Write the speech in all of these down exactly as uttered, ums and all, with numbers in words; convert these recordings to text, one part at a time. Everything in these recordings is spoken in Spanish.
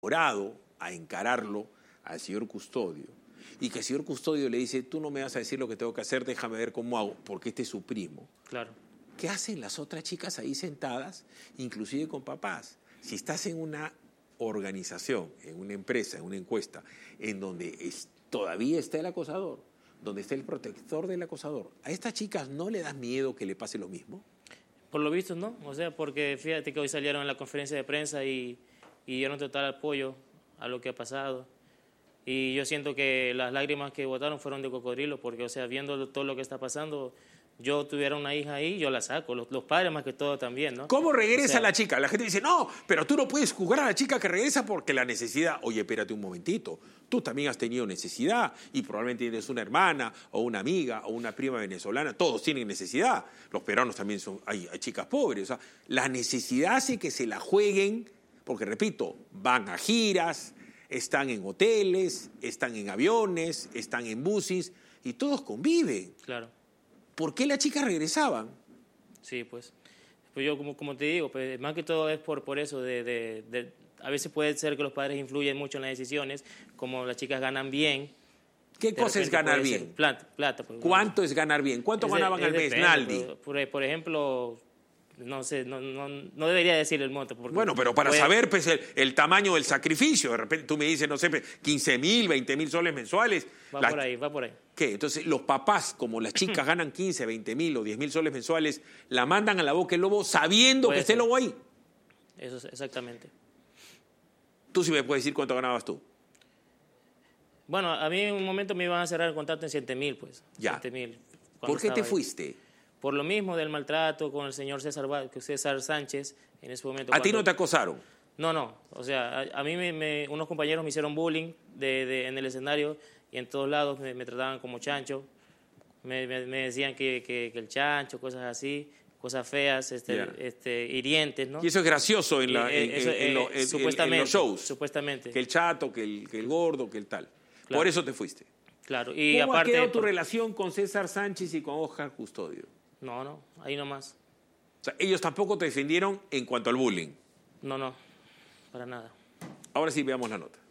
orado a encararlo al señor Custodio y que el señor Custodio le dice, tú no me vas a decir lo que tengo que hacer, déjame ver cómo hago, porque este es su primo. Claro. ¿Qué hacen las otras chicas ahí sentadas, inclusive con papás? Si estás en una organización, en una empresa, en una encuesta, en donde es, todavía está el acosador, donde está el protector del acosador, ¿a estas chicas no le das miedo que le pase lo mismo? Por lo visto, no. O sea, porque fíjate que hoy salieron en la conferencia de prensa y, y dieron total apoyo a lo que ha pasado. Y yo siento que las lágrimas que botaron fueron de cocodrilo, porque, o sea, viendo todo lo que está pasando, yo tuviera una hija ahí, yo la saco, los, los padres más que todo también, ¿no? ¿Cómo regresa o sea, la chica? La gente dice, no, pero tú no puedes juzgar a la chica que regresa porque la necesidad... Oye, espérate un momentito, tú también has tenido necesidad y probablemente tienes una hermana o una amiga o una prima venezolana, todos tienen necesidad. Los peruanos también son, hay, hay chicas pobres, o sea, la necesidad hace que se la jueguen, porque repito, van a giras, están en hoteles, están en aviones, están en buses y todos conviven. Claro. ¿Por qué las chicas regresaban? Sí, pues. Pues yo, como, como te digo, pues, más que todo es por, por eso. De, de, de, a veces puede ser que los padres influyen mucho en las decisiones, como las chicas ganan bien. ¿Qué cosa es ganar bien? Plata. plata pues, ¿Cuánto es ganar bien? ¿Cuánto es ganaban de, al mes, depende, Naldi? Por, por, por ejemplo... No sé, no, no, no debería decir el monto. Porque bueno, pero para puede... saber pues, el, el tamaño del sacrificio, de repente tú me dices, no sé, quince mil, veinte mil soles mensuales. Va la... por ahí, va por ahí. ¿Qué? Entonces los papás, como las chicas ganan quince, veinte mil o diez mil soles mensuales, la mandan a la boca del lobo sabiendo puede que esté el lobo ahí. Eso es exactamente. ¿Tú sí me puedes decir cuánto ganabas tú? Bueno, a mí en un momento me iban a cerrar el contrato en siete mil, pues. Ya. siete mil. ¿Por qué te fuiste? Por lo mismo del maltrato con el señor César, César Sánchez en ese momento. ¿A cuando... ti no te acosaron? No, no. O sea, a, a mí me, me, unos compañeros me hicieron bullying de, de, en el escenario y en todos lados me, me trataban como chancho. Me, me, me decían que, que, que el chancho, cosas así, cosas feas, este, yeah. este, hirientes, ¿no? Y eso es gracioso en, la, en, eso, en, en, lo, en, supuestamente, en los shows. Supuestamente. Que el chato, que el, que el gordo, que el tal. Claro. Por eso te fuiste. Claro. Y ¿Cómo aparte, ha quedado tu por... relación con César Sánchez y con Oscar Custodio? No, no, ahí nomás. O sea, ellos tampoco te defendieron en cuanto al bullying. No, no, para nada. Ahora sí, veamos la nota.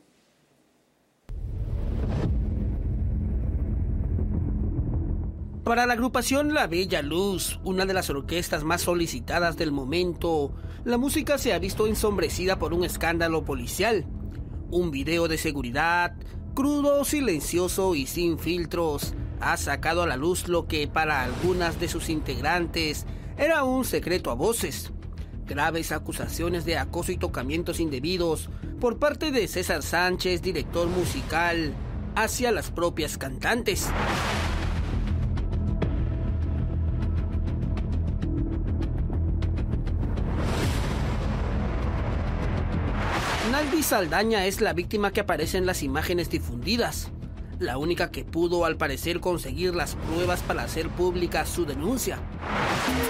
Para la agrupación La Bella Luz, una de las orquestas más solicitadas del momento, la música se ha visto ensombrecida por un escándalo policial. Un video de seguridad, crudo, silencioso y sin filtros, ha sacado a la luz lo que para algunas de sus integrantes era un secreto a voces. Graves acusaciones de acoso y tocamientos indebidos por parte de César Sánchez, director musical, hacia las propias cantantes. Naldi Saldaña es la víctima que aparece en las imágenes difundidas, la única que pudo al parecer conseguir las pruebas para hacer pública su denuncia.